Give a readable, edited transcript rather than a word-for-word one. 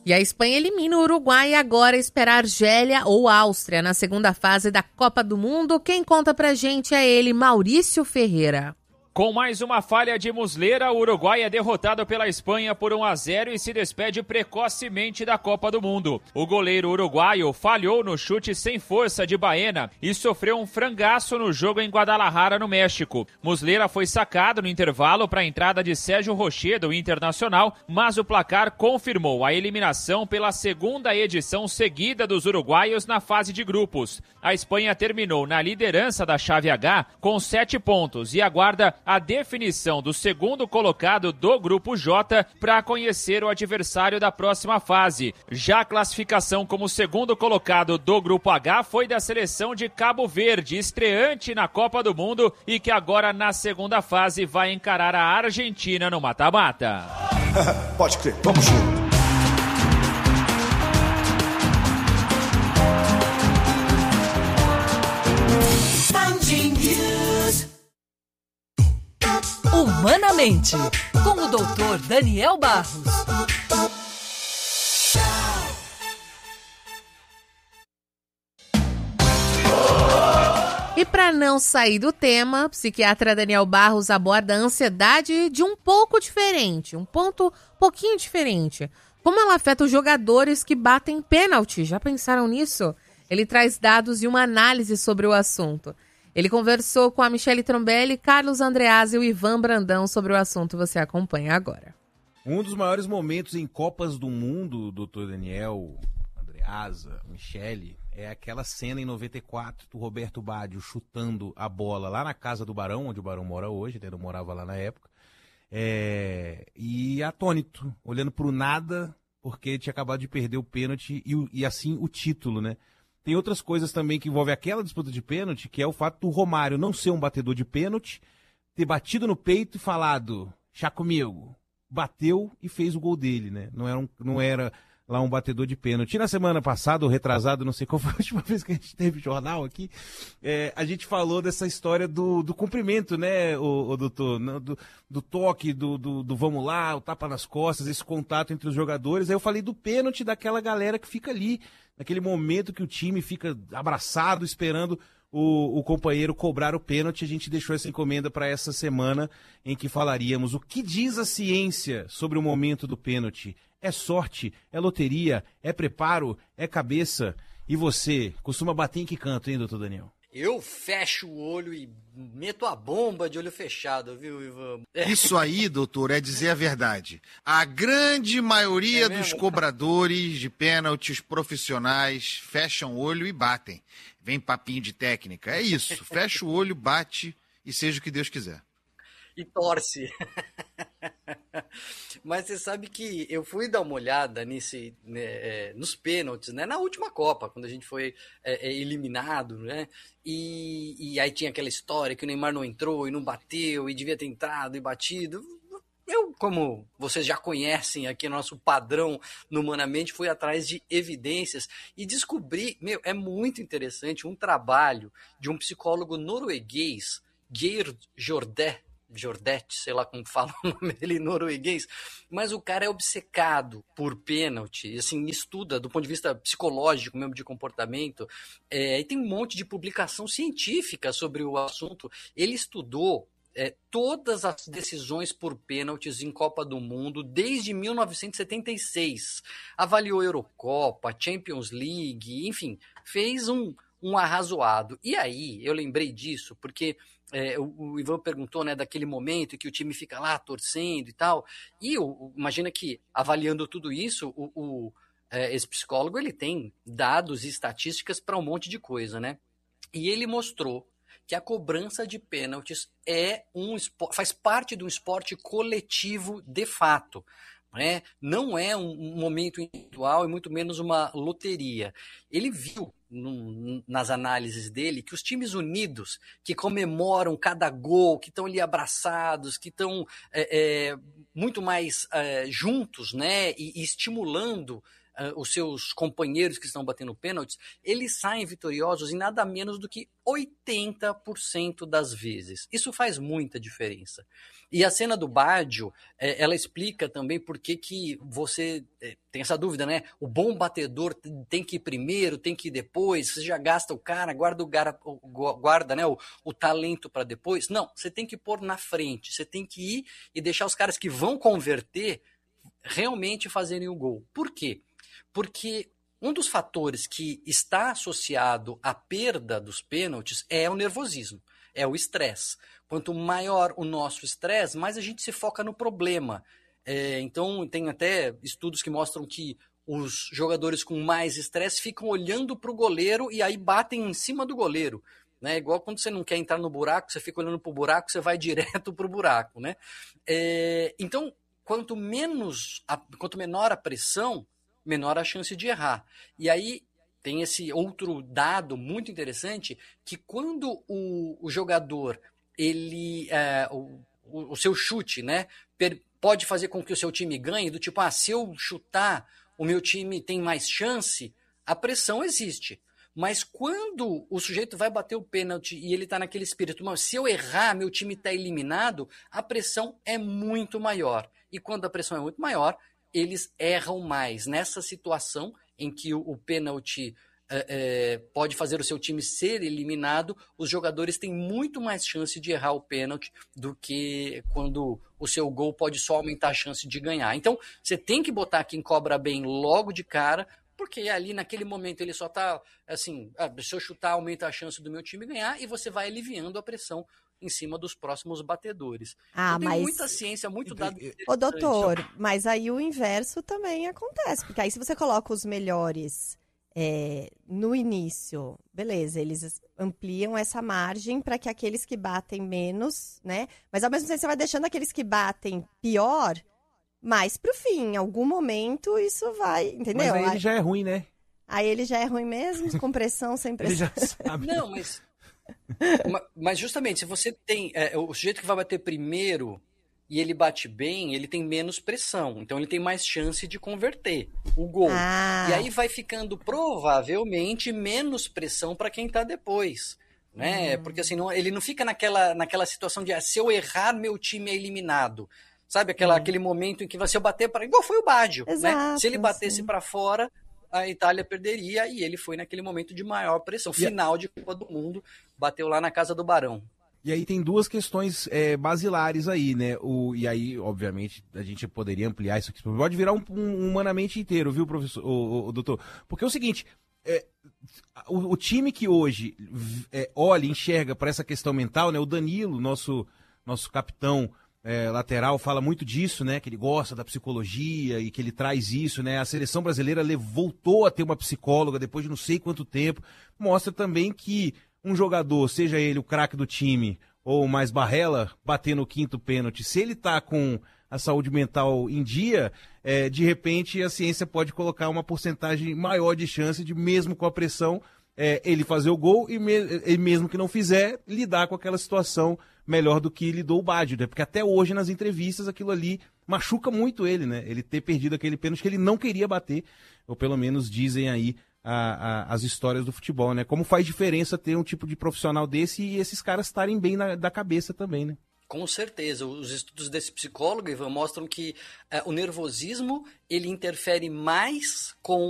E a Espanha elimina o Uruguai e agora espera a Argélia ou Áustria na segunda fase da Copa do Mundo. Quem conta pra gente é ele, Maurício Ferreira. Com mais uma falha de Muslera, o Uruguai é derrotado pela Espanha por 1-0 e se despede precocemente da Copa do Mundo. O goleiro uruguaio falhou no chute sem força de Baena e sofreu um frangaço no jogo em Guadalajara, no México. Muslera foi sacado no intervalo para a entrada de Sérgio Rocher, do Internacional, mas o placar confirmou a eliminação pela segunda edição seguida dos uruguaios na fase de grupos. A Espanha terminou na liderança da chave H com 7 pontos e aguarda a definição do segundo colocado do Grupo J para conhecer o adversário da próxima fase. Já a classificação como segundo colocado do Grupo H foi da seleção de Cabo Verde, estreante na Copa do Mundo e que agora na segunda fase vai encarar a Argentina no mata-mata. Pode crer, vamos junto. Humanamente, com o Dr. Daniel Barros. E para não sair do tema, o psiquiatra Daniel Barros aborda a ansiedade de um pouco diferente, um ponto pouquinho diferente. Como ela afeta os jogadores que batem pênalti? Já pensaram nisso? Ele traz dados e uma análise sobre o assunto. Ele conversou com a Michele Trombelli, Carlos Andreazzi e o Ivan Brandão sobre o assunto. Você acompanha agora. Um dos maiores momentos em Copas do Mundo, doutor Daniel, Andreasa, Michele, é aquela cena em 94 do Roberto Baggio chutando a bola lá na casa do Barão, onde o Barão mora hoje, ele não morava lá na época, e atônito, olhando para o nada, porque ele tinha acabado de perder o pênalti e assim o título, né? Tem outras coisas também que envolvem aquela disputa de pênalti, que é o fato do Romário não ser um batedor de pênalti, ter batido no peito e falado, chá comigo, bateu e fez o gol dele, né? Não era lá um batedor de pênalti. E na semana passada, ou retrasado, não sei qual foi a última vez que a gente teve jornal aqui, a gente falou dessa história do cumprimento, né, o doutor? Do toque, do vamos lá, o tapa nas costas, esse contato entre os jogadores. Aí eu falei do pênalti daquela galera que fica ali, naquele momento que o time fica abraçado, esperando o companheiro cobrar o pênalti. A gente deixou essa encomenda para essa semana em que falaríamos o que diz a ciência sobre o momento do pênalti. É sorte? É loteria? É preparo? É cabeça? E você, costuma bater em que canto, hein, doutor Daniel? Eu fecho o olho e meto a bomba de olho fechado, viu, Ivan? Isso aí, doutor, é dizer a verdade. A grande maioria dos cobradores de pênaltis profissionais fecham o olho e batem. Vem papinho de técnica. É isso. Fecha o olho, bate e seja o que Deus quiser. E torce. Mas você sabe que eu fui dar uma olhada nos pênaltis, né? Na última Copa, quando a gente foi eliminado, né? E aí tinha aquela história que o Neymar não entrou e não bateu e devia ter entrado e batido. Eu, como vocês já conhecem aqui nosso padrão no Humanamente, fui atrás de evidências e descobri, é muito interessante, um trabalho de um psicólogo norueguês, Geir Jordet, sei lá como fala o nome dele em norueguês, mas o cara é obcecado por pênalti, assim, estuda do ponto de vista psicológico mesmo, de comportamento, e tem um monte de publicação científica sobre o assunto. Ele estudou todas as decisões por pênaltis em Copa do Mundo desde 1976. Avaliou Eurocopa, Champions League, enfim, fez um arrazoado. E aí, eu lembrei disso, porque o Ivan perguntou, né, daquele momento em que o time fica lá torcendo e tal, e imagina que, avaliando tudo isso, esse psicólogo ele tem dados e estatísticas para um monte de coisa, né? E ele mostrou que a cobrança de pênaltis faz parte de um esporte coletivo de fato. Né? Não é um momento individual e muito menos uma loteria. Ele viu nas análises dele que os times unidos, que comemoram cada gol, que estão ali abraçados, que estão muito mais juntos, né? E estimulando os seus companheiros que estão batendo pênaltis, eles saem vitoriosos em nada menos do que 80% das vezes. Isso faz muita diferença. E a cena do Baggio, ela explica também por que você tem essa dúvida, né? O bom batedor tem que ir primeiro, tem que ir depois, você já gasta o cara, guarda né, o talento para depois. Não, você tem que pôr na frente, você tem que ir e deixar os caras que vão converter realmente fazerem o gol. Por quê? Porque um dos fatores que está associado à perda dos pênaltis é o nervosismo, é o estresse. Quanto maior o nosso estresse, mais a gente se foca no problema. Então, tem até estudos que mostram que os jogadores com mais estresse ficam olhando para o goleiro e aí batem em cima do goleiro. Né? Igual quando você não quer entrar no buraco, você fica olhando para o buraco, você vai direto para o buraco. Né? Então, quanto menor a pressão, menor a chance de errar. E aí tem esse outro dado muito interessante, que quando o jogador, o seu chute, né, pode fazer com que o seu time ganhe, do tipo, se eu chutar, o meu time tem mais chance, a pressão existe. Mas quando o sujeito vai bater o pênalti e ele está naquele espírito, mas se eu errar, meu time está eliminado, a pressão é muito maior. E quando a pressão é muito maior, eles erram mais. Nessa situação em que o pênalti pode fazer o seu time ser eliminado, os jogadores têm muito mais chance de errar o pênalti do que quando o seu gol pode só aumentar a chance de ganhar. Então, você tem que botar quem cobra bem logo de cara, porque ali naquele momento ele só está assim, se eu chutar aumenta a chance do meu time ganhar, e você vai aliviando a pressão em cima dos próximos batedores. Então, tem muita ciência, muito dado. Ô, doutor, mas aí o inverso também acontece, porque aí se você coloca os melhores no início, beleza, eles ampliam essa margem para que aqueles que batem menos, né? Mas ao mesmo tempo você vai deixando aqueles que batem pior mais pro fim. Em algum momento isso vai, entendeu? Mas aí ele já é ruim, né? Aí ele já é ruim mesmo, com pressão, sem pressão. Ele já sabe. Não, mas justamente, se você tem o sujeito que vai bater primeiro e ele bate bem, ele tem menos pressão. Então ele tem mais chance de converter o gol. E aí vai ficando provavelmente menos pressão para quem está depois. Né? Porque assim, ele não fica naquela situação de se eu errar, meu time é eliminado. Sabe, aquele momento em que se eu bater para... Igual foi o Baggio. Exato, né? Se ele batesse para fora, a Itália perderia, e ele foi naquele momento de maior pressão. Final de Copa do Mundo, bateu lá na casa do Barão. E aí tem duas questões basilares aí, né? E aí, obviamente, a gente poderia ampliar isso aqui. Pode virar um humanamente inteiro, viu, professor, o doutor? Porque é o seguinte, o time que hoje olha e enxerga para essa questão mental, né? O Danilo, nosso capitão lateral, fala muito disso, né? Que ele gosta da psicologia e que ele traz isso, né? A seleção brasileira voltou a ter uma psicóloga depois de não sei quanto tempo. Mostra também que um jogador, seja ele o craque do time ou o mais barrela, bater no quinto pênalti, se ele tá com a saúde mental em dia, de repente a ciência pode colocar uma porcentagem maior de chance de, mesmo com a pressão, ele fazer o gol e mesmo que não fizer, lidar com aquela situação melhor do que lidou o Baggio, né? Porque até hoje nas entrevistas aquilo ali machuca muito ele, né? Ele ter perdido aquele pênalti que ele não queria bater, ou pelo menos dizem aí as histórias do futebol, né? Como faz diferença ter um tipo de profissional desse e esses caras estarem bem da cabeça também, né? Com certeza. Os estudos desse psicólogo, Ivan, mostram que o nervosismo ele interfere mais com